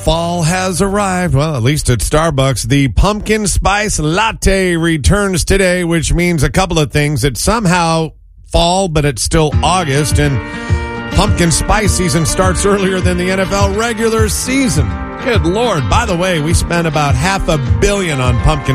Fall has arrived. Well, at least at Starbucks. The pumpkin spice latte returns today, which means a couple of things. It's somehow fall, but it's still August, and pumpkin spice season starts earlier than the NFL regular season. Good Lord. By the way, we spent about $500 million on pumpkin